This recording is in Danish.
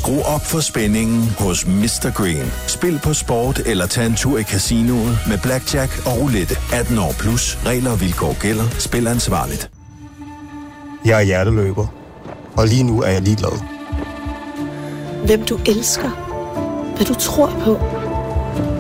Skru op for spændingen hos Mr. Green. Spil på sport eller tag en tur i casinoet med blackjack og roulette. 18 år plus. Regler og vilkår gælder. Spil ansvarligt. Jeg er hjerteløber, og lige nu er jeg ligeglad. Hvem du elsker. Hvad du tror på.